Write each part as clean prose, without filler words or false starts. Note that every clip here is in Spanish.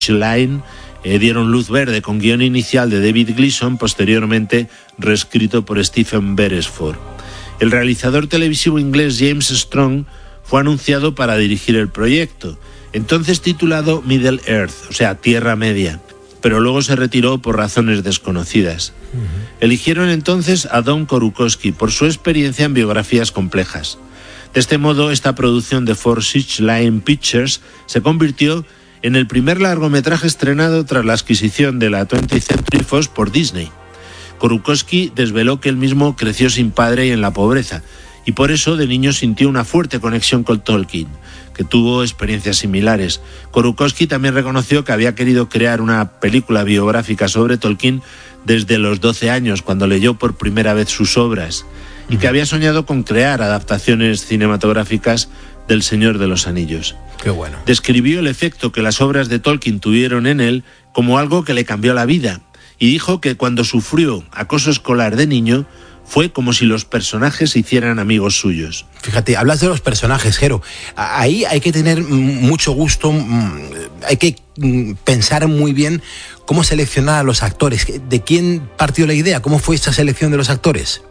Line dieron luz verde con guión inicial de David Gleason, posteriormente reescrito por Stephen Beresford. El realizador televisivo inglés James Strong fue anunciado para dirigir el proyecto, entonces titulado Middle Earth, o sea, Tierra Media, pero luego se retiró por razones desconocidas. Eligieron entonces a Don Korukowski por su experiencia en biografías complejas. De este modo, esta producción de 4 Line Pictures se convirtió en el primer largometraje estrenado tras la adquisición de la 20th Century Fox por Disney. Korukowski desveló que él mismo creció sin padre y en la pobreza, y por eso de niño sintió una fuerte conexión con Tolkien, que tuvo experiencias similares. Korukowski también reconoció que había querido crear una película biográfica sobre Tolkien desde los 12 años, cuando leyó por primera vez sus obras, y que había soñado con crear adaptaciones cinematográficas del Señor de los Anillos. Qué bueno. Describió el efecto que las obras de Tolkien tuvieron en él como algo que le cambió la vida, y dijo que cuando sufrió acoso escolar de niño fue como si los personajes se hicieran amigos suyos. Fíjate, hablas de los personajes, Jero. Ahí hay que tener mucho gusto, hay que pensar muy bien cómo seleccionar a los actores. ¿De quién partió la idea? ¿Cómo fue esta selección de los actores?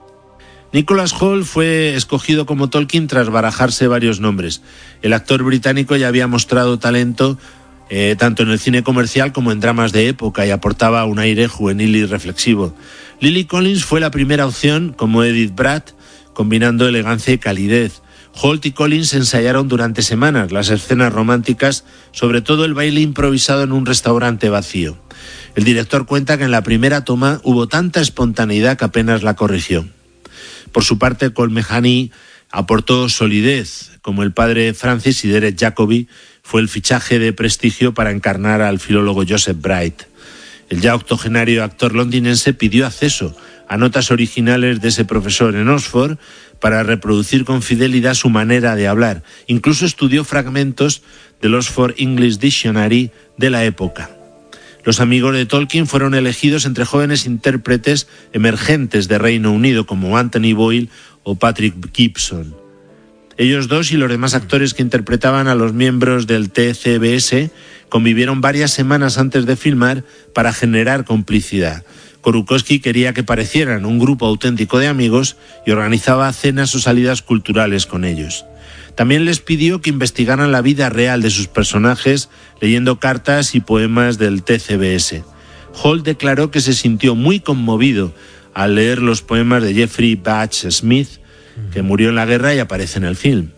Nicholas Hoult fue escogido como Tolkien tras barajarse varios nombres. El actor británico ya había mostrado talento tanto en el cine comercial como en dramas de época, y aportaba un aire juvenil y reflexivo. Lily Collins fue la primera opción como Edith Bratt, combinando elegancia y calidez. Hoult y Collins ensayaron durante semanas las escenas románticas, sobre todo el baile improvisado en un restaurante vacío. El director cuenta que en la primera toma hubo tanta espontaneidad que apenas la corrigió. Por su parte, Colmehani aportó solidez, como el padre Francis, y Derek Jacobi fue el fichaje de prestigio para encarnar al filólogo Joseph Bright. El ya octogenario actor londinense pidió acceso a notas originales de ese profesor en Oxford para reproducir con fidelidad su manera de hablar. Incluso estudió fragmentos del Oxford English Dictionary de la época. Los amigos de Tolkien fueron elegidos entre jóvenes intérpretes emergentes de Reino Unido como Anthony Boyle o Patrick Gibson. Ellos dos y los demás actores que interpretaban a los miembros del TCBS convivieron varias semanas antes de filmar para generar complicidad. Korukowski quería que parecieran un grupo auténtico de amigos y organizaba cenas o salidas culturales con ellos. También les pidió que investigaran la vida real de sus personajes, leyendo cartas y poemas del TCBS. Hoult declaró que se sintió muy conmovido al leer los poemas de Jeffrey Batch Smith, que murió en la guerra y aparece en el film.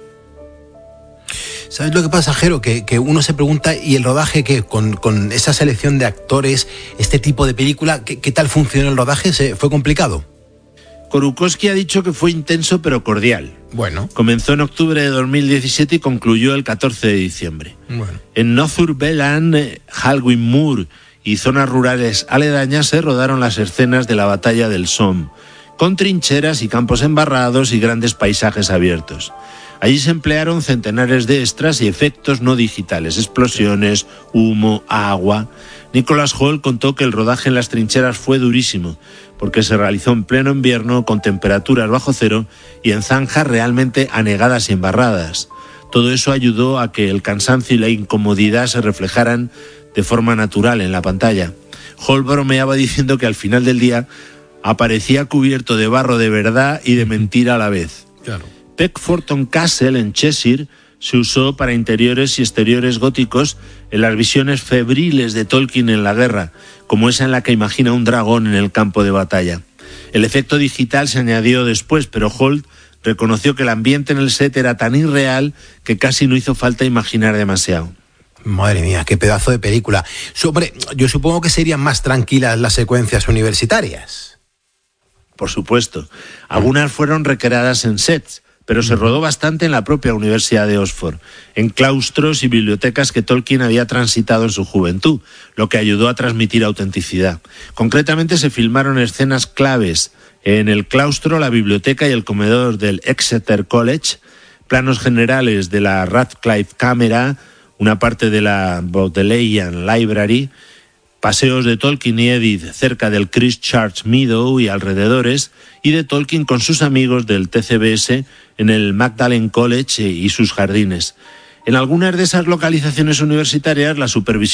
¿Sabes lo que pasa, Jero? Que uno se pregunta, ¿y el rodaje qué? Con esa selección de actores, este tipo de película, ¿qué tal funcionó el rodaje? ¿Fue complicado? Korukowski ha dicho que fue intenso pero cordial. Bueno. Comenzó en octubre de 2017 y concluyó el 14 de diciembre. Bueno. En Northumberland, Hallwyn Moor y zonas rurales aledañas se rodaron las escenas de la batalla del Somme, con trincheras y campos embarrados y grandes paisajes abiertos. Allí se emplearon centenares de extras y efectos no digitales, explosiones, humo, agua. Nicholas Hoult contó que el rodaje en las trincheras fue durísimo, porque se realizó en pleno invierno con temperaturas bajo cero y en zanjas realmente anegadas y embarradas. Todo eso ayudó a que el cansancio y la incomodidad se reflejaran de forma natural en la pantalla. Hoult bromeaba diciendo que al final del día aparecía cubierto de barro de verdad y de mentira a la vez. Claro. Peckforton Castle, en Cheshire, se usó para interiores y exteriores góticos en las visiones febriles de Tolkien en la guerra, como esa en la que imagina un dragón en el campo de batalla. El efecto digital se añadió después, pero Hoult reconoció que el ambiente en el set era tan irreal que casi no hizo falta imaginar demasiado. Madre mía, qué pedazo de película. Yo supongo que serían más tranquilas las secuencias universitarias. Por supuesto. Algunas fueron recreadas en sets, pero se rodó bastante en la propia Universidad de Oxford, en claustros y bibliotecas que Tolkien había transitado en su juventud, lo que ayudó a transmitir autenticidad. Concretamente se filmaron escenas claves en el claustro, la biblioteca y el comedor del Exeter College, planos generales de la Radcliffe Camera, una parte de la Bodleian Library, paseos de Tolkien y Edith cerca del Christ Church Meadow y alrededores, y de Tolkien con sus amigos del TCBS en el Magdalen College y sus jardines. En algunas de esas localizaciones universitarias, la supervisión